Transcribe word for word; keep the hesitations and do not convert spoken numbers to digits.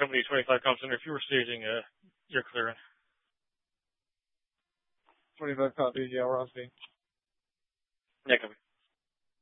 company twenty-five comp center. If you were staging, uh, you're clearing. twenty-five copy. Yeah, we're on scene. Yeah, copy.